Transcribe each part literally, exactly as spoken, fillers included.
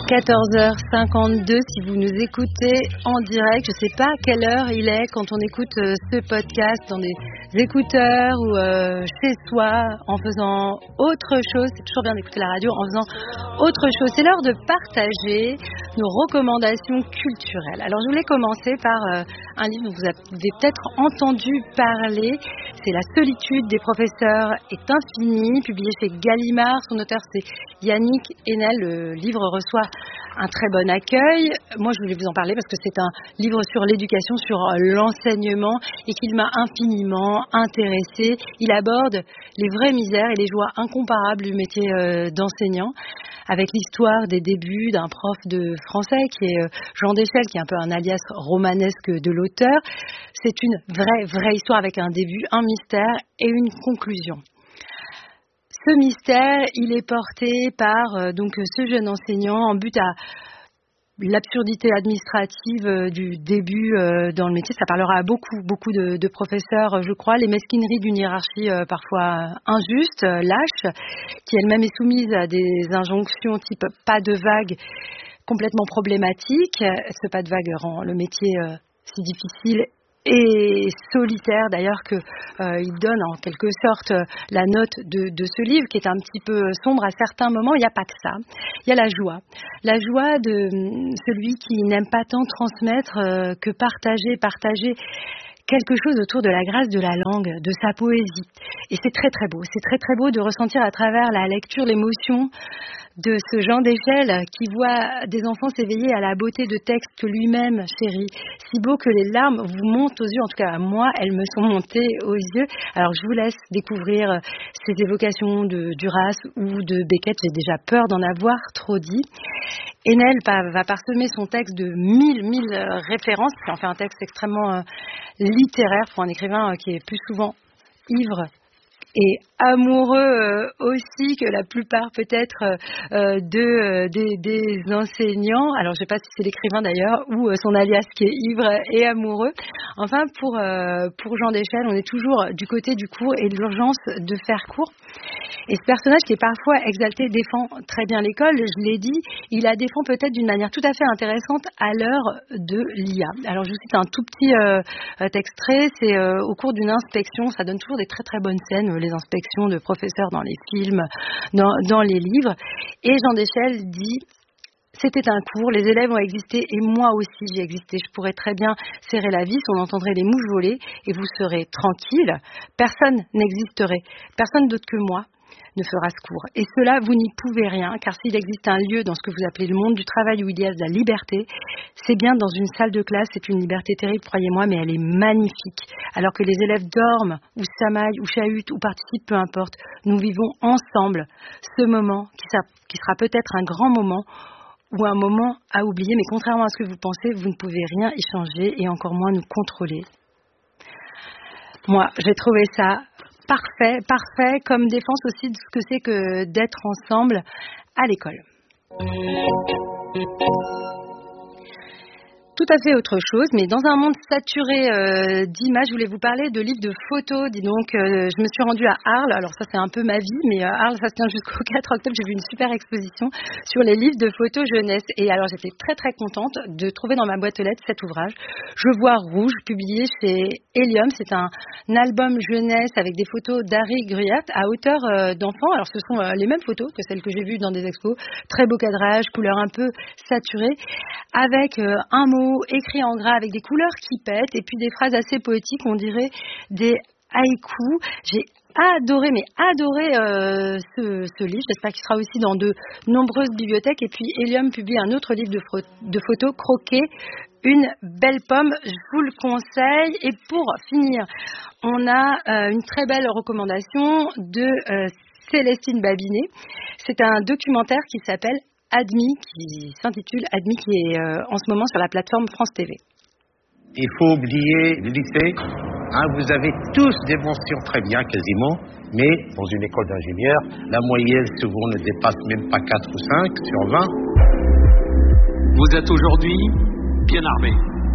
quatorze heures cinquante-deux si vous nous écoutez en direct. Je ne sais pas quelle heure il est quand on écoute euh, ce podcast dans des écouteurs ou euh, chez soi en faisant autre chose. C'est toujours bien d'écouter la radio en faisant autre chose. C'est l'heure de partager nos recommandations culturelles. Alors je voulais commencer par euh, un livre dont vous avez peut-être entendu parler. C'est La solitude des professeurs est infinie, publié chez Gallimard. Son auteur c'est Yannick Haenel. Le livre reçoit un très bon accueil. Moi, je voulais vous en parler parce que c'est un livre sur l'éducation, sur l'enseignement et qu'il m'a infiniment intéressée. Il aborde les vraies misères et les joies incomparables du métier euh, d'enseignant, avec l'histoire des débuts d'un prof de français qui est euh, Jean Deschelles, qui est un peu un alias romanesque de l'auteur. C'est une vraie, vraie histoire avec un début, un mystère et une conclusion. Ce mystère, il est porté par euh, donc ce jeune enseignant en but à l'absurdité administrative euh, du début euh, dans le métier. Ça parlera à beaucoup, beaucoup de, de professeurs, je crois. Les mesquineries d'une hiérarchie euh, parfois injuste, euh, lâche, qui elle-même est soumise à des injonctions type pas de vague complètement problématiques. Ce pas de vague rend le métier euh, si difficile et solitaire d'ailleurs que euh, il donne en quelque sorte euh, la note de, de ce livre qui est un petit peu sombre à certains moments. Il n'y a pas que ça, il y a la joie, la joie de euh, celui qui n'aime pas tant transmettre euh, que partager, partager quelque chose autour de la grâce de la langue, de sa poésie. Et c'est très très beau, c'est très très beau de ressentir à travers la lecture l'émotion de ce Jean Deschelles qui voit des enfants s'éveiller à la beauté de textes que lui-même chérit. Si beau que les larmes vous montent aux yeux, en tout cas à moi, elles me sont montées aux yeux. Alors je vous laisse découvrir ces évocations de Duras ou de Beckett. J'ai déjà peur d'en avoir trop dit. Haenel va parsemer son texte de mille, mille références. Ça en fait un texte extrêmement euh, littéraire pour un écrivain euh, qui est plus souvent ivre et amoureux euh, aussi que la plupart peut-être euh, de, euh, des, des enseignants. Alors je ne sais pas si c'est l'écrivain d'ailleurs ou euh, son alias qui est ivre et amoureux. Enfin pour, euh, pour Jean Deschelles, on est toujours du côté du cours et de l'urgence de faire court. Et ce personnage qui est parfois exalté défend très bien l'école, je l'ai dit, il la défend peut-être d'une manière tout à fait intéressante à l'heure de l'I A. Alors je vous cite un tout petit euh, extrait, c'est euh, au cours d'une inspection, ça donne toujours des très très bonnes scènes, les inspections de professeurs dans les films, dans, dans les livres. Et Jean Deschelles dit: c'était un cours, les élèves ont existé et moi aussi j'ai existé. Je pourrais très bien serrer la vis, on entendrait les mouches voler et vous serez tranquille. Personne n'existerait, personne d'autre que moi ne fera ce cours. Et cela, vous n'y pouvez rien, car s'il existe un lieu dans ce que vous appelez le monde du travail où il y a de la liberté, c'est bien dans une salle de classe. C'est une liberté terrible, croyez-moi, mais elle est magnifique. Alors que les élèves dorment, ou s'amaillent, ou chahutent, ou participent, peu importe, nous vivons ensemble ce moment qui sera, qui sera peut-être un grand moment ou un moment à oublier, mais contrairement à ce que vous pensez, vous ne pouvez rien y changer et encore moins nous contrôler. Moi, j'ai trouvé ça parfait, parfait comme défense aussi de ce que c'est que d'être ensemble à l'école. Tout à fait autre chose, mais dans un monde saturé euh, d'images, je voulais vous parler de livres de photos. Dis donc, euh, je me suis rendue à Arles, alors ça c'est un peu ma vie, mais euh, Arles, ça se tient jusqu'au quatre octobre, j'ai vu une super exposition sur les livres de photos jeunesse. Et alors j'étais très très contente de trouver dans ma boîte aux lettres cet ouvrage, Je vois rouge, publié chez Helium. C'est un, un album jeunesse avec des photos d'Harry Gruyaert à hauteur euh, d'enfant. Alors ce sont euh, les mêmes photos que celles que j'ai vues dans des expos, très beau cadrage, couleur un peu saturée, avec euh, un mot écrit en gras avec des couleurs qui pètent et puis des phrases assez poétiques, on dirait des haïkus. J'ai adoré, mais adoré euh, ce, ce livre. J'espère qu'il sera aussi dans de nombreuses bibliothèques. Et puis Helium publie un autre livre de, fro- de photos, Croquer une belle pomme. Je vous le conseille. Et pour finir, on a euh, une très belle recommandation de euh, Célestine Babinet. C'est un documentaire qui s'appelle Admis, qui s'intitule Admis, qui est euh, en ce moment sur la plateforme France T V. Il faut oublier le lycée. Hein, vous avez tous des mentions très bien, quasiment, mais dans une école d'ingénieurs, la moyenne souvent ne dépasse même pas quatre ou cinq sur vingt. Vous êtes aujourd'hui bien armés.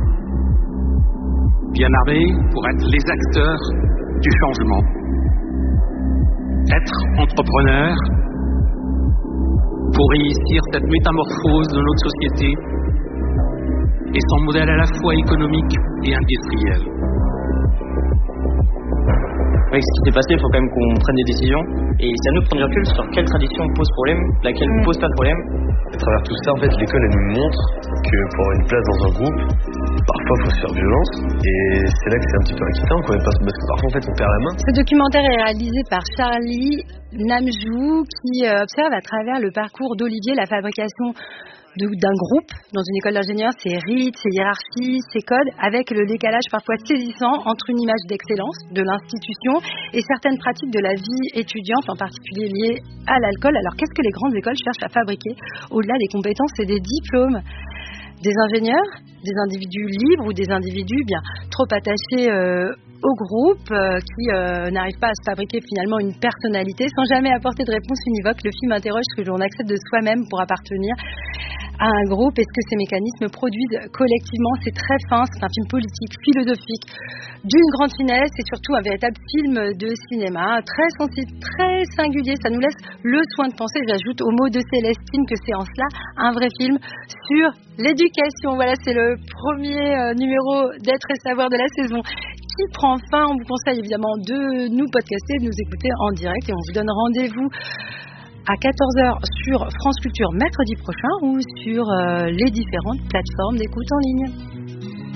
Bien armés pour être les acteurs du changement. Être entrepreneur, pour réussir cette métamorphose de notre société et son modèle à la fois économique et industriel. Avec ce qui s'est passé, il faut quand même qu'on prenne des décisions. Et c'est à nous de prendre du recul sur quelle tradition pose problème, laquelle ne pose pas de problème. À travers tout ça, en fait, l'école, elle nous montre que pour avoir une place dans un groupe, parfois, il faut se faire violence. Et c'est là que c'est un petit peu inquiétant, quoi, parce que parfois, en fait, on perd la main. Ce documentaire est réalisé par Charlie Namjou, qui observe à travers le parcours d'Olivier la fabrication De, d'un groupe dans une école d'ingénieurs, ses rites, ses hiérarchies, ses codes, avec le décalage parfois saisissant entre une image d'excellence de l'institution et certaines pratiques de la vie étudiante, en particulier liées à l'alcool. Alors qu'est-ce que les grandes écoles cherchent à fabriquer au-delà des compétences et des diplômes? Des ingénieurs, des individus libres ou des individus bien trop attachés euh, au groupe euh, qui euh, n'arrivent pas à se fabriquer finalement une personnalité sans jamais apporter de réponse univoque. Le film interroge ce que l'on accepte de soi-même pour appartenir à un groupe. Est-ce que ces mécanismes produisent collectivement? C'est très fin, c'est un film politique, philosophique, d'une grande finesse et surtout un véritable film de cinéma, très sensible, très singulier. Ça nous laisse le soin de penser. J'ajoute au mot de Célestine que c'est en cela un vrai film sur l'éducation. Voilà, c'est le premier euh, numéro d'Être et Savoir de la saison qui prend fin. On vous conseille évidemment de nous podcaster, de nous écouter en direct et on vous donne rendez-vous à quatorze heures sur France Culture mercredi prochain ou sur euh, les différentes plateformes d'écoute en ligne.